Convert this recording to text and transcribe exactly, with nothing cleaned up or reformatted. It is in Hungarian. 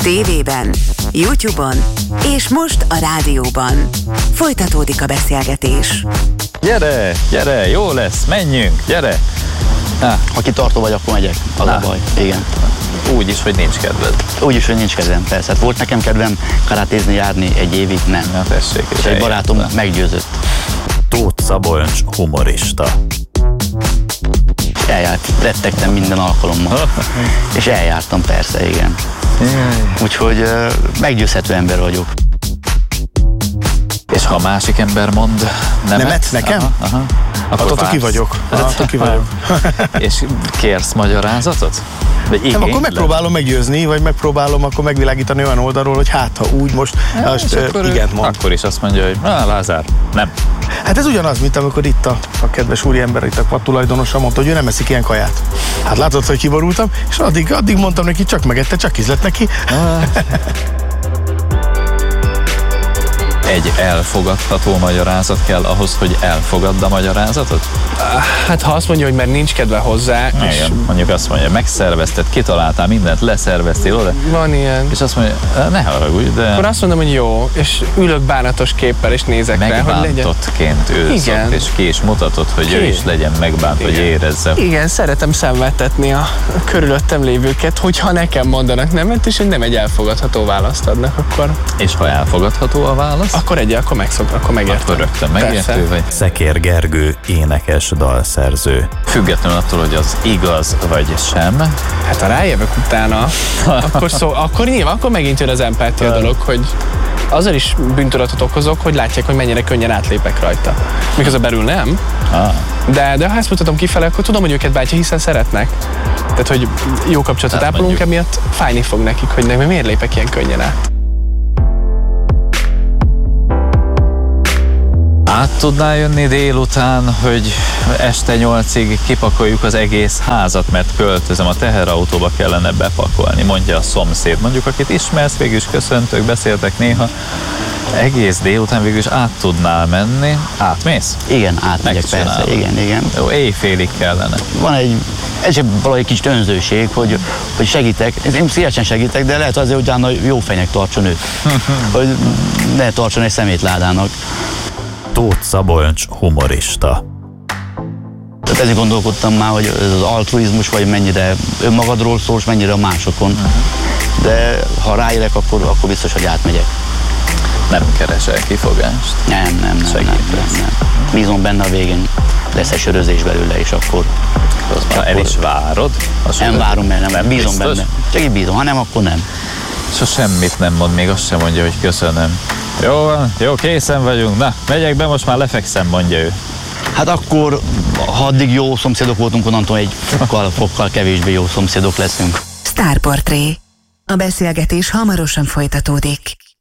tévében, YouTube-on és most a rádióban. Folytatódik a beszélgetés. Gyere, gyere, jó lesz, menjünk, gyere! Ah. Ha kitartó vagy, akkor megyek, az ah. a baj, igen. Úgy is, hogy nincs kedved. Úgy is, hogy nincs kedvem, persze. Hát volt nekem kedvem karatézni, járni egy évig, nem. Na tessék, és egy barátom de. meggyőzött. Tóth Szabolcs humorista. Eljárt, rettegtem minden alkalommal. És eljártam, persze, igen. Úgyhogy uh, meggyőzhető ember vagyok. És ha a másik ember mond nemet? Nemet nekem? Aha, aha. Akkor attól ki vagyok. Attól ki vagyok. És kérsz magyarázatot? Vagy nem, akkor megpróbálom meggyőzni, vagy megpróbálom akkor megvilágítani olyan oldalról, hogy hát, ha úgy most, ja, most uh, igen mond. Akkor is azt mondja, hogy na, Lázár, nem. Hát ez ugyanaz, mint amikor itt a, a kedves úriember, itt a pad tulajdonosa mondta, hogy ő nem eszik ilyen kaját. Hát látod, hogy kiborultam, és addig, addig mondtam neki, csak megette, csak íz lett neki. Egy elfogadható magyarázat kell ahhoz, hogy elfogadd a magyarázatot? Hát ha azt mondja, hogy mert nincs kedve hozzá, igen, és... mondjuk azt mondja, megszervezted, kitaláltál mindent, leszerveztél oda. Van ilyen. És azt mondja, ne haragudj, de... Akkor azt mondom, hogy jó, és ülök bánatos képpel, és nézek rá, hogy legyen... Megbántottként ülsz ott, és ki is mutatod, hogy ő is legyen megbánt, hogy érezze. Igen, szeretem szenvedtetni a körülöttem lévőket, hogyha nekem mondanak nemet, és nem egy elfogadható választ adnak, akkor... És ha elfogadható a válasz? Akkor egy, akkor megszok, akkor megértem. Akkor rögtön megértő vagy. Szekér Gergő, énekes, dalszerző. Függetlenül attól, hogy az igaz vagy sem. Hát ha rájövök utána, akkor, szó, akkor nyilván, akkor megint jön az empátia dolog, hogy azzal is bűntudatot okozok, hogy látják, hogy mennyire könnyen átlépek rajta. Miközben belül nem, ah. de, de ha ezt mutatom kifele, akkor tudom, hogy őket bántja, hiszen szeretnek. Tehát, hogy jó kapcsolatot hát ápolunk, emiatt fájni fog nekik, hogy nem, miért lépek ilyen könnyen át. Át tudnál jönni délután, hogy este nyolcig kipakoljuk az egész házat, mert költözöm, a teherautóba kellene bepakolni, mondja a szomszéd. Mondjuk, akit ismersz, végül is köszöntök, beszéltek néha. Egész délután végül is át tudnál menni. Átmész? Igen, átmegyek, persze, igen, igen. Jó, éjfélig kellene. Van egy, ez csak valahogy egy kicsit önzőség, hogy, hogy segítek. Én szívesen segítek, de lehet azért, hogy utána jó fejnek tartson őt. Hogy ne tartson egy szemétládának. Tóth Szabolcs humorista. Tehát ezért gondolkodtam már, hogy ez az altruizmus, vagy mennyire önmagadról szól, és mennyire a másokon. Uh-huh. De ha ráérek, akkor, akkor biztos, hogy átmegyek. Nem keresel kifogást? Nem, nem, nem, nem, nem, nem. Bízom benne, a végén lesz egy sörözés belőle, és akkor... Ha el is várod? Nem várom, mert nem, nem bízom biztos? benne. Csak így bízom, ha nem, akkor nem. És ha semmit nem mond, még azt sem mondja, hogy köszönöm. Jó van, jó, készen vagyunk. Na, megyek be, most már lefekszem, mondja ő. Hát akkor, ha addig jó szomszédok voltunk, onnantól egy fokkal, fokkal kevésbé jó szomszédok leszünk. Sztárportré. A beszélgetés hamarosan folytatódik.